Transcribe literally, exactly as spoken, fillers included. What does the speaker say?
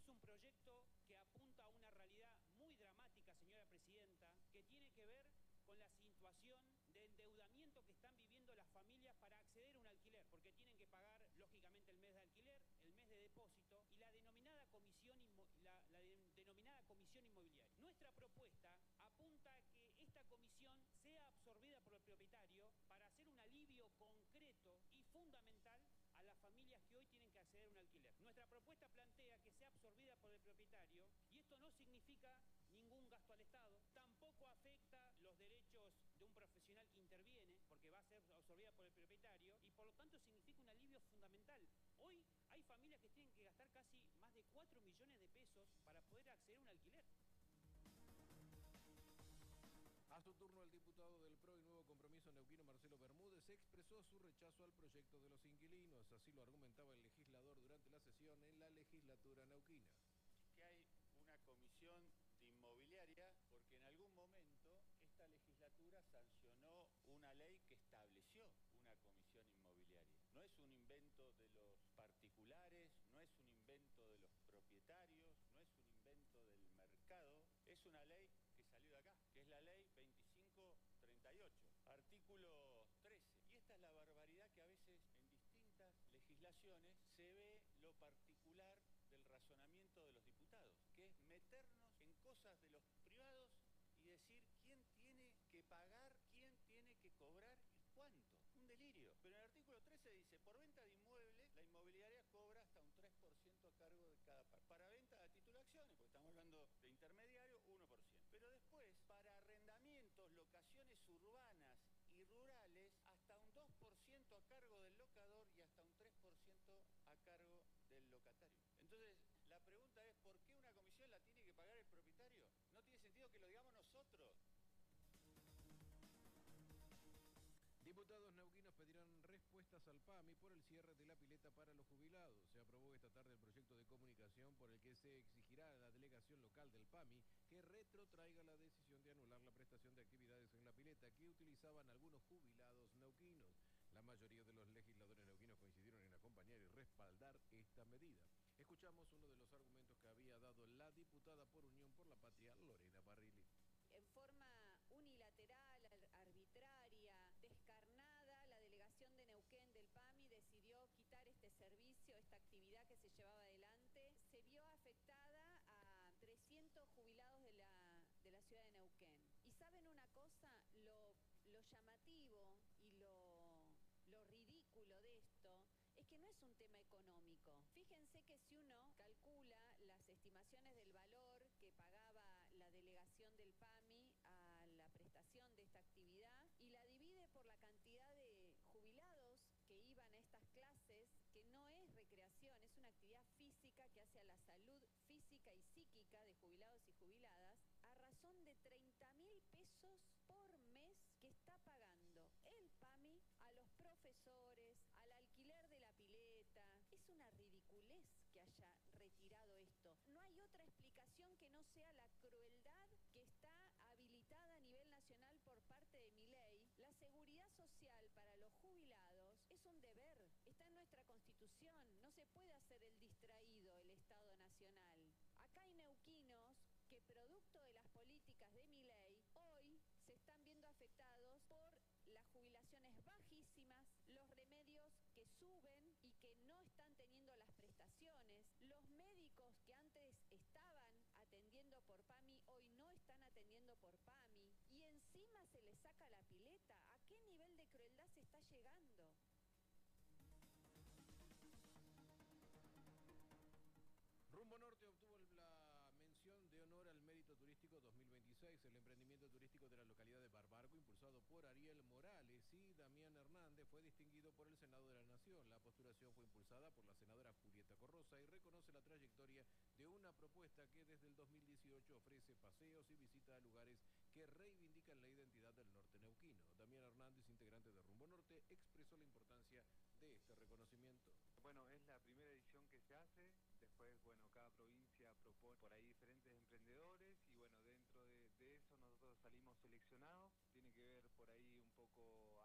Es un proyecto que apunta a una realidad muy dramática, señora presidenta, que tiene que ver con la situación de endeudamiento que están viviendo las familias para acceder a un alquiler, porque tienen que pagar, lógicamente, el mes de alquiler, el mes de depósito y la denominada comisión, la, la de, denominada comisión inmobiliaria. Nuestra propuesta apunta a que esta comisión sea absorbida por el propietario para hacer un alivio concreto y fundamental a las familias que hoy tienen que acceder a un alquiler. Nuestra propuesta plantea que sea absorbida por el propietario y esto no significa ningún gasto al Estado, tampoco afecta los derechos de un profesional que interviene, porque va a ser absorbida por el propietario y por lo tanto significa un alivio fundamental. Hoy hay familias que tienen que gastar casi más de cuatro millones de pesos para poder acceder a un alquiler. A su turno, el diputado del P R O y Nuevo Compromiso neuquino, Marcelo Bermúdez, expresó su rechazo al proyecto de los inquilinos. Así lo argumentaba el legislador durante la sesión en la legislatura neuquina. Que hay una comisión de inmobiliaria porque en algún momento esta legislatura sancionó una ley que estableció una comisión inmobiliaria. No es un invento de los particulares, no es un invento de los propietarios, no es un invento del mercado, es una ley que salió de acá, que es la ley veinticinco treinta y ocho, artículo trece. Y esta es la barbaridad que a veces en distintas legislaciones se ve lo particular del razonamiento de los diputados, que es meternos en cosas de los privados y decir quién tiene que pagar, quién tiene que cobrar y cuánto. Un delirio. Pero en el artículo trece dice, por venta de inmuebles, la inmobiliaria cobra hasta un tres por ciento a cargo de cada parte. Para venta a título de acciones, porque estamos hablando de intermediario, uno por ciento. Pero después, para arrendamientos, locaciones urbanas y rurales, hasta un dos por ciento a cargo del locador y hasta un tres por ciento a cargo del locatario. Entonces, la pregunta es, ¿por qué una comisión la tiene que pagar el propietario? No tiene sentido que lo digamos nosotros. Diputados neuquinos pedirán respuestas al P A M I por el cierre de la pileta para los jubilados. Se aprobó esta tarde el proyecto de comunicación por el que se exigirá a la delegación local del P A M I que retrotraiga la decisión de anular la prestación de actividades en la pileta que utilizaban algunos jubilados neuquinos. La mayoría de los legisladores neuquinos coincidieron en acompañar y respaldar esta medida. Escuchamos uno de los argumentos que había dado la diputada por Unión por la Patria, Lorena Parrilli. En forma unilateral, arbitraria, descarnada, la delegación de Neuquén del P A M I decidió quitar este servicio, esta actividad que se llevaba adelante. Se vio afectada a trescientos jubilados de la, de la ciudad de Neuquén. Y ¿saben una cosa? Lo, lo llamativo y lo, lo ridículo de esto es que no es un tema económico. Fíjense que si uno calcula las estimaciones del valor que pagaba la delegación del P A M I a la prestación de esta actividad y la divide por la cantidad de jubilados que iban a estas clases, que no es recreación, es una actividad física que hace a la salud física y psíquica de jubilados y jubiladas, a razón de treinta mil pesos por mes que está pagando el P A M I a los profesores, al alquiler de la pileta. Es una ridiculez que haya retirado esto. No hay otra explicación que no sea la crueldad que está habilitada a nivel nacional por parte de Milei. La seguridad social para los jubilados es un deber, está en nuestra Constitución, no se puede hacer el distraído el Estado Nacional. Acá hay neuquinos que producto de las políticas de Milei hoy se están viendo afectados por las jubilaciones bajísimas, los remedios que suben y que no están teniendo las prestaciones, los médicos que antes estaban atendiendo por P A M I hoy no están atendiendo por P A M I y encima se les saca la pileta. ¿A qué nivel de crueldad se está llegando? Rumbo Norte obtuvo la mención de honor al mérito turístico dos mil veintiséis. El emprendimiento turístico de la localidad de Barbarco, impulsado por Ariel Morales y Damián Hernández, fue distinguido por el Senado de la Nación. La postulación fue impulsada por la senadora Julieta Corrosa y reconoce la trayectoria de una propuesta que desde el dos mil dieciocho ofrece paseos y visita a lugares que reivindican la identidad del norte neuquino. Damián Hernández, integrante de Rumbo Norte, expresó la importancia de este reconocimiento. Bueno, es la primera edición que se hace. Después, bueno, cada provincia propone por ahí diferentes emprendedores y bueno, dentro de, de eso nosotros salimos seleccionados. Tiene que ver por ahí un poco